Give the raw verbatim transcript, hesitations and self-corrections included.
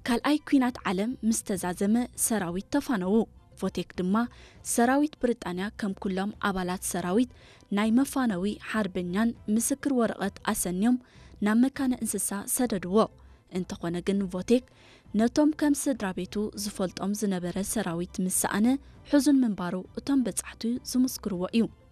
ካልኣይ ኩናት ዓለም ምስተዛዘመ ሰራዊት ተፋነው ቮቴክ ድማ ሰራዊት ብሪጣንያ ከም ኩሎም ኣባላት ሰራዊት ናይ መፋነዊ ሓርበኛን ምስክር ወረቐት ኣሰንዮም ናብ መካነ እንስሳ ሰደድዎ እንተኾነ ግን ቮቴክ ነቶም ከም ስድራቤቱ ዝፈልጦም ዝነበረ ሰራዊት ምስኣነ ሕዙን መንባሩ እቶም በጻሕቱ ዝምስክርዎ እዩ